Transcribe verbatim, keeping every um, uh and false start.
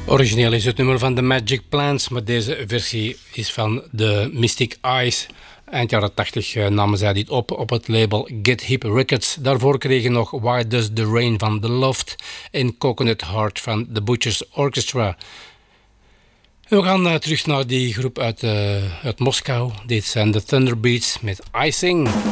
Origineel is het nummer van The Magic Plants, maar deze versie is van de Mystic Eyes. Eind jaren tachtig namen zij dit op op het label Get Hip Records. Daarvoor kregen nog Why Does the Rain van The Loft en Coconut Heart van The Butchers Orchestra. We gaan uh, terug naar die groep uit, uh, uit Moskou. Dit zijn de Thunderbeats met Icing.